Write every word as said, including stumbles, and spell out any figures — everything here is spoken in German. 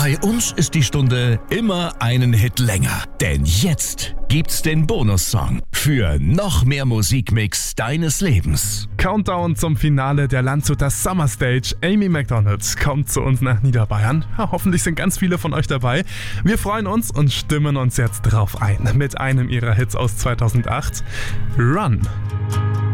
Bei uns ist die Stunde immer einen Hit länger. Denn jetzt gibt's den Bonussong für noch mehr Musikmix deines Lebens. Countdown zum Finale der Landshuter Summer Stage. Amy Macdonald kommt zu uns nach Niederbayern. Ja, hoffentlich sind ganz viele von euch dabei. Wir freuen uns und stimmen uns jetzt drauf ein mit einem ihrer Hits aus zweitausendacht. Run.